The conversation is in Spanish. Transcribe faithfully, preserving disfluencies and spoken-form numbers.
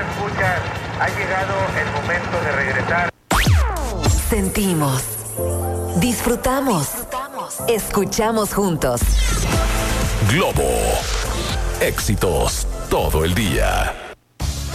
escuchas, ha llegado el momento de regresar. Sentimos, disfrutamos, escuchamos juntos. Globo. Éxitos todo el día.